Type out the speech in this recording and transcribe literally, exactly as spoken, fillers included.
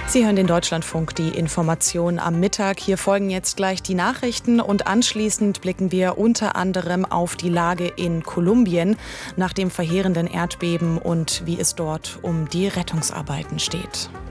Sie hören den Deutschlandfunk, die Information am Mittag. Hier folgen jetzt gleich die Nachrichten und anschließend blicken wir unter anderem auf die Lage in Kolumbien nach dem verheerenden Erdbeben und wie es dort um die Rettungsarbeiten steht.